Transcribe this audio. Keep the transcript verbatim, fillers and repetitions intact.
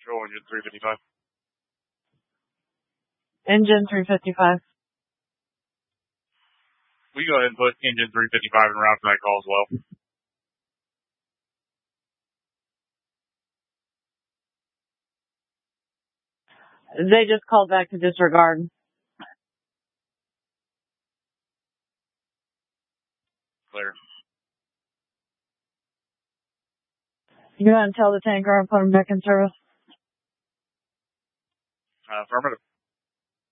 Patrol, engine three fifty-five. Engine three fifty-five. We go ahead and put engine three fifty-five in route for that call as well. They just called back to disregard. Clear. You go ahead and tell the tanker and put him back in service. Uh, affirmative.